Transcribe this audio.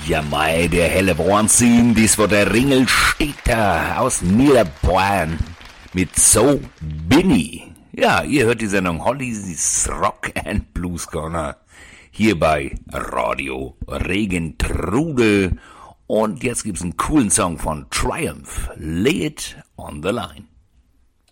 Ja, mei, der helle Wahnsinn, das war der Ringelstädter aus Niederbayern mit So Binny. Ja, ihr hört die Sendung Hollys Rock and Blues Corner hier bei Radio Regentrude. Und jetzt gibt's einen coolen Song von Triumph, Lay It on the Line.